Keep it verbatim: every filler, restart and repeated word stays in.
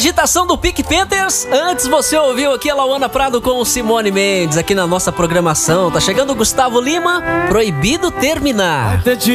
agitação do Pique Panthers. Antes você ouviu aqui a Lauana Prado com Simone Mendes aqui na nossa programação. Tá chegando o Gustavo Lima, Proibido Terminar.